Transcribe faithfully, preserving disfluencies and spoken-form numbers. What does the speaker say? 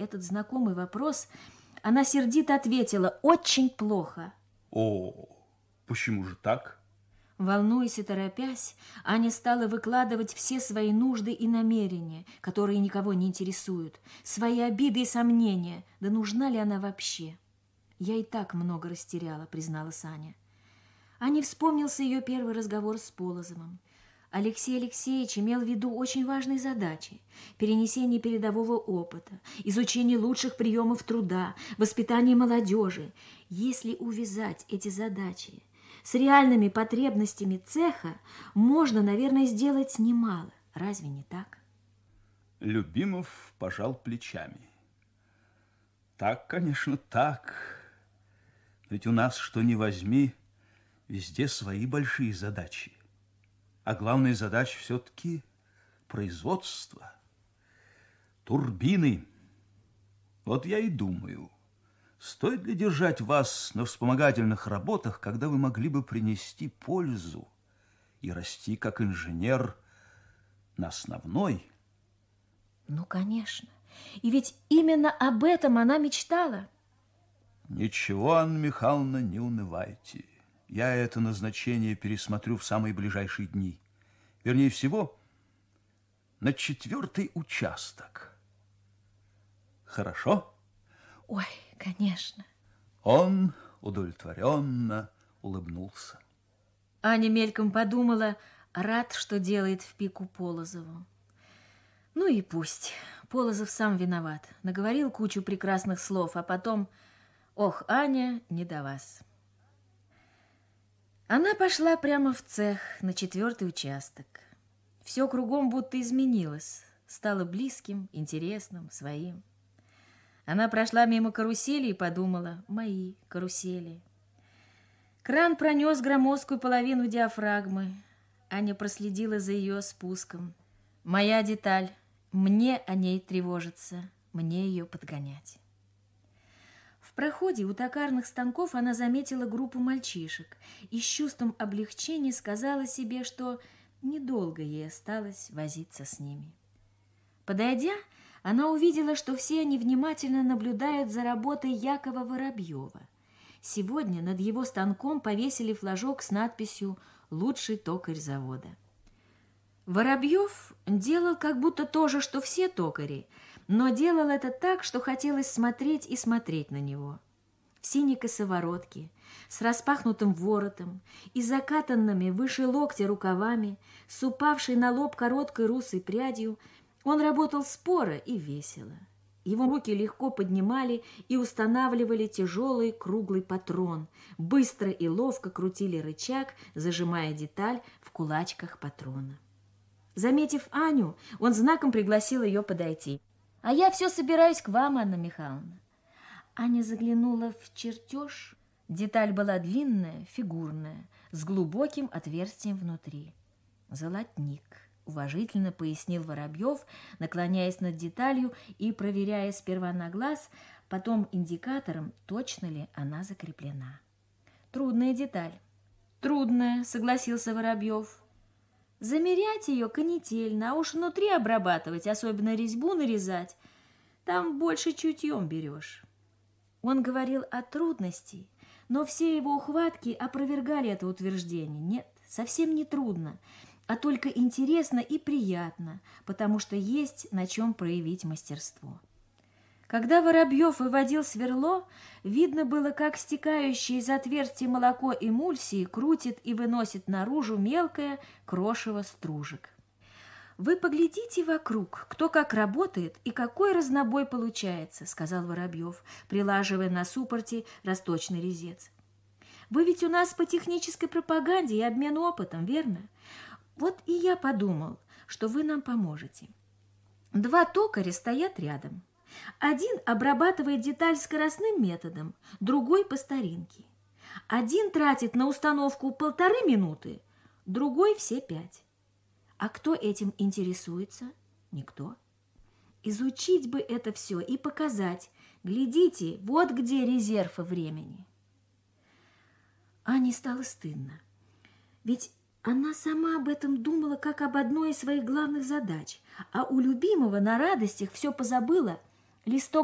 этот знакомый вопрос, она сердито ответила: «Очень плохо». О, почему же так? Волнуясь и торопясь, Аня стала выкладывать все свои нужды и намерения, которые никого не интересуют, свои обиды и сомнения. Да нужна ли она вообще? «Я и так много растеряла», — призналась Аня. Ане вспомнился ее первый разговор с Полозовым. Алексей Алексеевич имел в виду очень важные задачи: перенесение передового опыта, изучение лучших приемов труда, воспитание молодежи. Если увязать эти задачи с реальными потребностями цеха, можно, наверное, сделать немало. Разве не так? Любимов пожал плечами. Так, конечно, так. Ведь у нас, что ни возьми, везде свои большие задачи. А главная задача все-таки производство. Турбины. Вот я и думаю, стоит ли держать вас на вспомогательных работах, когда вы могли бы принести пользу и расти как инженер на основной? Ну, конечно. И ведь именно об этом она мечтала. Ничего, Анна Михайловна, не унывайте. Я это назначение пересмотрю в самые ближайшие дни. Вернее всего, на четвертый участок. Хорошо? Ой, конечно. Он удовлетворенно улыбнулся. Аня мельком подумала, рад, что делает в пику Полозову. Ну и пусть. Полозов сам виноват. Наговорил кучу прекрасных слов, а потом: ох, Аня, не до вас. Она пошла прямо в цех, на четвертый участок. Все кругом будто изменилось, стало близким, интересным, своим. Она прошла мимо карусели и подумала: мои карусели. Кран пронес громоздкую половину диафрагмы. Аня проследила за ее спуском. Моя деталь. Мне о ней тревожиться, мне ее подгонять. В проходе у токарных станков она заметила группу мальчишек и с чувством облегчения сказала себе, что недолго ей осталось возиться с ними. Подойдя, она увидела, что все они внимательно наблюдают за работой Якова Воробьева. Сегодня над его станком повесили флажок с надписью «Лучший токарь завода». Воробьев делал как будто то же, что все токари, но делал это так, что хотелось смотреть и смотреть на него. В синей косоворотке, с распахнутым воротом и закатанными выше локтя рукавами, с упавшей на лоб короткой русой прядью, он работал споро и весело. Его руки легко поднимали и устанавливали тяжелый круглый патрон, быстро и ловко крутили рычаг, зажимая деталь в кулачках патрона. Заметив Аню, он знаком пригласил ее подойти. «А я все собираюсь к вам, Анна Михайловна». Аня заглянула в чертеж. Деталь была длинная, фигурная, с глубоким отверстием внутри. «Золотник», — уважительно пояснил Воробьев, наклоняясь над деталью и проверяя сперва на глаз, потом индикатором, точно ли она закреплена. «Трудная деталь». «Трудная», — согласился Воробьев. Замерять ее канительно, а уж внутри обрабатывать, особенно резьбу нарезать, там больше чутьем берешь». Он говорил о трудности, но все его ухватки опровергали это утверждение. Нет, совсем не трудно, а только интересно и приятно, потому что есть на чем проявить мастерство. Когда Воробьев выводил сверло, видно было, как стекающее из отверстий молоко эмульсии крутит и выносит наружу мелкое крошево стружек. «Вы поглядите вокруг, кто как работает и какой разнобой получается», — сказал Воробьев, прилаживая на суппорте расточный резец. «Вы ведь у нас по технической пропаганде и обмену опытом, верно? Вот и я подумал, что вы нам поможете. Два токаря стоят рядом. Один обрабатывает деталь скоростным методом, другой по старинке. Один тратит на установку полторы минуты, другой все пять. А кто этим интересуется? Никто. Изучить бы это все и показать. Глядите, вот где резерв времени». Ане стало стыдно. Ведь она сама об этом думала, как об одной из своих главных задач, а у любимого на радостях все позабыла. Листок